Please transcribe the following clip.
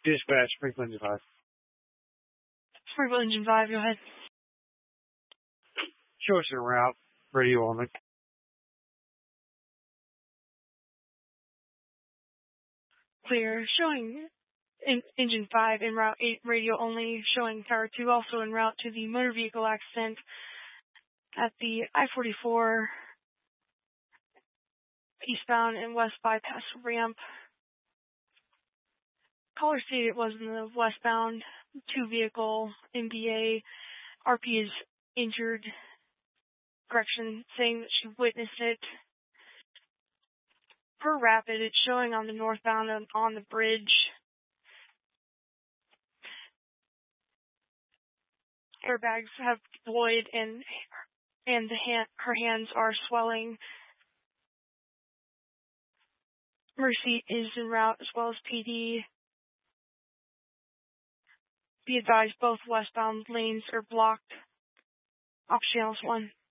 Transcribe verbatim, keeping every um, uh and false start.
Dispatch, Springfield Engine five. Springfield Engine five, go ahead. Show us en route. Radio only. Clear. Showing in, Engine five en route eight, radio only. Showing Tower two also en route to the motor vehicle accident at the I forty-four eastbound and west bypass ramp. Caller stated it was in the westbound two vehicle M B A. R P is injured. Correction, saying that she witnessed it. Per Rapid, it's showing on the northbound on, on the bridge. Airbags have deployed and and the hand, her hands are swelling. Mercy is en route as well as P D. Be advised, both westbound lanes are blocked. Off channels one.